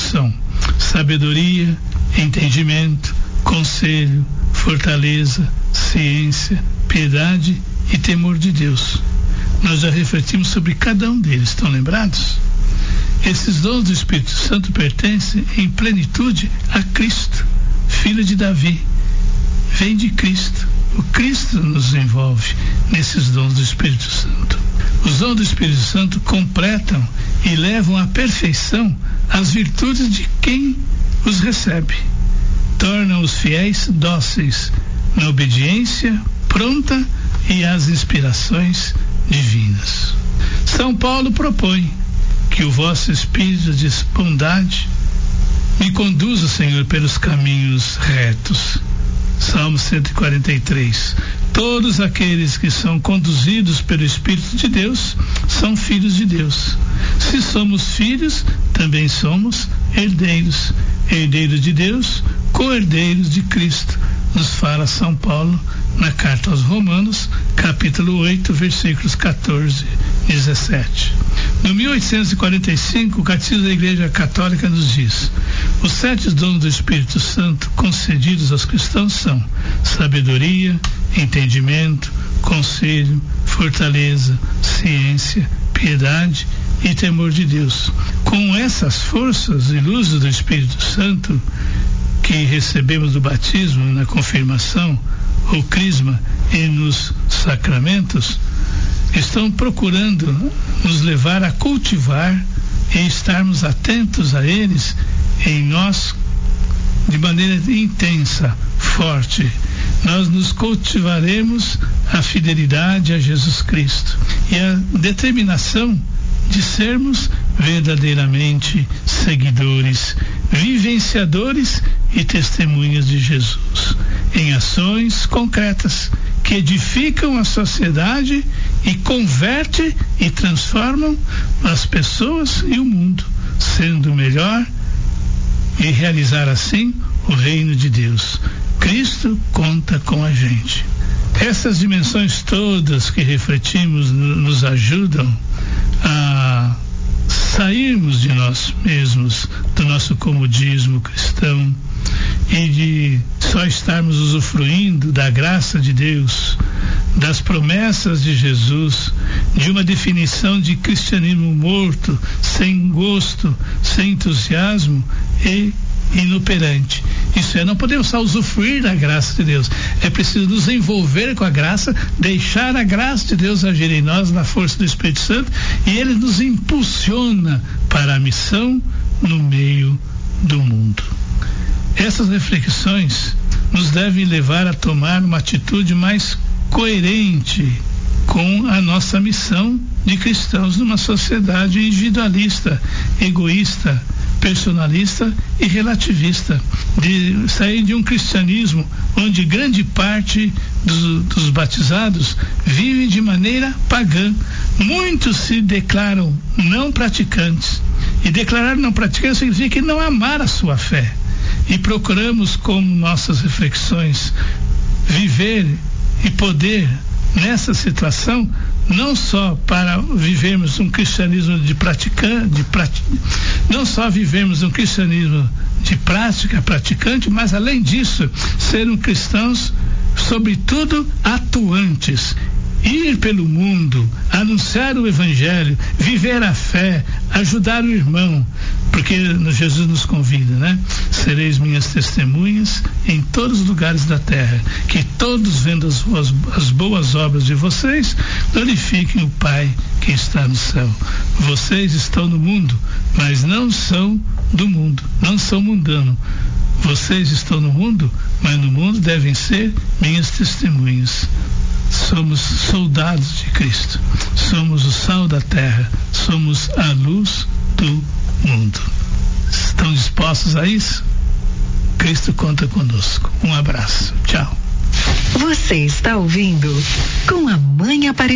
são sabedoria, entendimento, conselho, fortaleza, ciência, piedade e temor de Deus. Nós já refletimos sobre cada um deles, estão lembrados? Esses dons do Espírito Santo pertencem em plenitude a Cristo, filho de Davi. Vem de Cristo. O Cristo nos envolve nesses dons do Espírito Santo. Os dons do Espírito Santo completam e levam à perfeição as virtudes de quem os recebe. Tornam os fiéis dóceis na obediência pronta e às inspirações divinas. São Paulo propõe que o vosso espírito de bondade me conduza, Senhor, pelos caminhos retos. Salmo 143. Todos aqueles que são conduzidos pelo Espírito de Deus são filhos de Deus. Se somos filhos, também somos herdeiros. Herdeiros de Deus, co-herdeiros de Cristo, nos fala São Paulo na carta aos Romanos, capítulo 8, versículos 14 e 17. No 1845, o Catecismo da Igreja Católica nos diz: os 7 dons do Espírito Santo concedidos aos cristãos são sabedoria, entendimento, conselho, fortaleza, ciência, piedade e temor de Deus. Com essas forças e luzes do Espírito Santo que recebemos do batismo, na confirmação, ou crisma e nos sacramentos, estão procurando nos levar a cultivar e estarmos atentos a eles em nós de maneira intensa, forte. Nós nos cultivaremos a fidelidade a Jesus Cristo e a determinação de sermos verdadeiramente seguidores, vivenciadores e testemunhas de Jesus, em ações concretas que edificam a sociedade e convertem e transformam as pessoas e o mundo, sendo melhor e realizar assim o reino de Deus. Cristo conta com a gente. Essas dimensões todas que refletimos nos ajudam a sairmos de nós mesmos, do nosso comodismo cristão e de só estarmos usufruindo da graça de Deus, das promessas de Jesus, de uma definição de cristianismo morto, sem gosto, sem entusiasmo e inoperante. Isso é, não podemos só usufruir da graça de Deus, é preciso nos envolver com a graça, deixar a graça de Deus agir em nós na força do Espírito Santo, e ele nos impulsiona para a missão no meio do mundo. Essas reflexões nos devem levar a tomar uma atitude mais coerente com a nossa missão de cristãos numa sociedade individualista, egoísta, personalista e relativista, de sair de um cristianismo onde grande parte dos batizados vivem de maneira pagã. Muitos se declaram não praticantes, e declarar não praticante significa não amar a sua fé. E procuramos, com nossas reflexões, viver e poder nessa situação, não só para vivermos um cristianismo não só vivermos um cristianismo de prática, praticante, mas além disso, sermos cristãos, sobretudo, atuantes. Ir pelo mundo, anunciar o Evangelho, viver a fé, ajudar o irmão, porque Jesus nos convida, né? Sereis minhas testemunhas em todos os lugares da terra, que todos, vendo as boas obras de vocês, glorifiquem o Pai que está no céu. Vocês estão no mundo, mas não são do mundo, não são mundanos. Vocês estão no mundo, mas no mundo devem ser minhas testemunhas. Somos soldados de Cristo, somos o sal da terra, somos a luz do mundo. Estão dispostos a isso? Cristo conta conosco. Um abraço. Tchau. Você está ouvindo Com a Mãe Aparecida.